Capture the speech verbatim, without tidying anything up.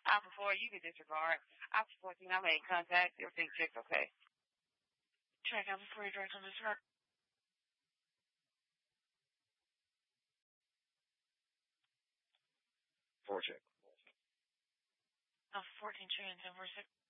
Alpha four, you can disregard. Alpha fourteen, I made contact. Everything checked okay. Check Alpha four, your direct on disregard. Four check. Alpha fourteen, check in ten four six.